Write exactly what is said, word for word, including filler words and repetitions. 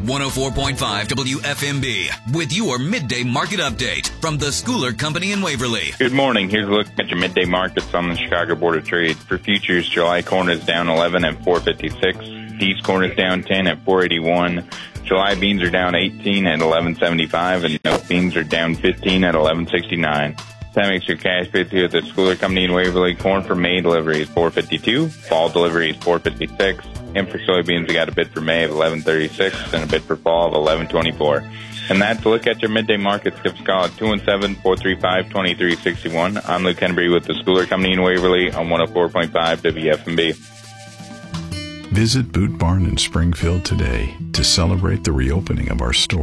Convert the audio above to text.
one oh four point five W F M B with your midday market update from the Schooler Company in Waverly. Good morning. Here's a look at your midday markets on the Chicago Board of Trade. For futures, July corn is down eleven at four fifty-six. Peach corn is down ten at four eighty-one. July beans are down eighteen at eleven seventy-five, and note beans are down fifteen at eleven sixty-nine. That makes your cash bids here at the Schooler Company in Waverly. Corn for May delivery is four fifty-two. Fall delivery is four fifty-six. And for soybeans, we got a bid for May of eleven thirty-six and a bid for fall of eleven twenty-four. And that's a look at your midday markets. Give us a call at two one seven, four three five, two three six one. I'm Luke Henry with the Schooler Company in Waverly on one oh four point five W F M B. Visit Boot Barn in Springfield today to celebrate the reopening of our store.